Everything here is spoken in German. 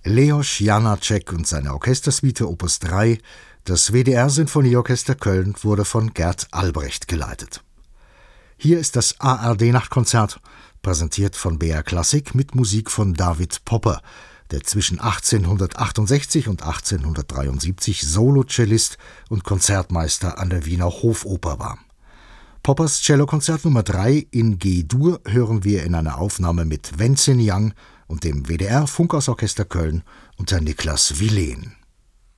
Leoš Janáček und seine Orchestersuite Opus 3, das WDR-Sinfonieorchester Köln, wurde von Gert Albrecht geleitet. Hier ist das ARD-Nachtkonzert, präsentiert von BR Klassik mit Musik von David Popper, der zwischen 1868 und 1873 Solo-Cellist und Konzertmeister an der Wiener Hofoper war. Poppers Cellokonzert Nummer 3 in G-Dur hören wir in einer Aufnahme mit Wenzin Yang und dem WDR Funkhausorchester Köln unter Niklas Wilén.